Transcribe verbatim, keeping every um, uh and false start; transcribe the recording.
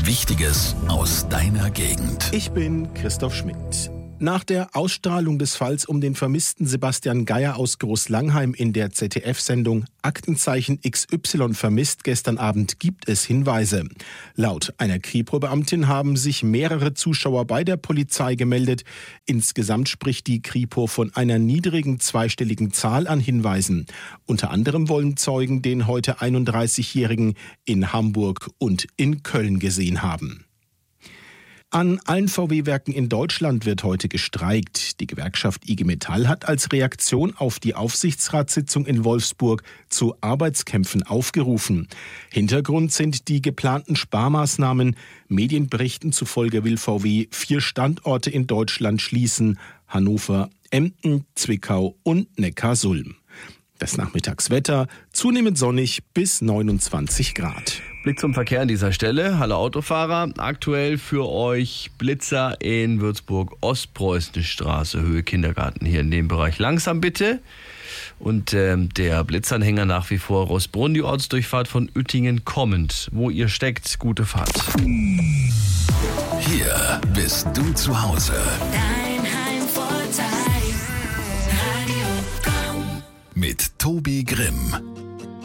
Wichtiges aus deiner Gegend. Ich bin Christoph Schmidt. Nach der Ausstrahlung des Falls um den vermissten Sebastian Geier aus Großlangheim in der Z D F-Sendung Aktenzeichen X Y vermisst gestern Abend gibt es Hinweise. Laut einer Kripo-Beamtin haben sich mehrere Zuschauer bei der Polizei gemeldet. Insgesamt spricht die Kripo von einer niedrigen zweistelligen Zahl an Hinweisen. Unter anderem wollen Zeugen den heute einunddreißigjährigen in Hamburg und in Köln gesehen haben. An allen V W-Werken in Deutschland wird heute gestreikt. Die Gewerkschaft I G Metall hat als Reaktion auf die Aufsichtsratssitzung in Wolfsburg zu Arbeitskämpfen aufgerufen. Hintergrund sind die geplanten Sparmaßnahmen. Medienberichten zufolge will V W vier Standorte in Deutschland schließen: Hannover, Emden, Zwickau und Neckarsulm. Das Nachmittagswetter zunehmend sonnig bis neunundzwanzig Grad. Blick zum Verkehr an dieser Stelle. Hallo Autofahrer. Aktuell für euch Blitzer in Würzburg, Ostpreußenstraße, Höhe Kindergarten. Hier in dem Bereich langsam bitte. Und ähm, der Blitzanhänger nach wie vor Rossbrunn, die Ortsdurchfahrt von Uettingen kommend. Wo ihr steckt, gute Fahrt. Hier bist du zu Hause. Dein Heimvorteil. Radio Komm. Mit Tobi Grimm.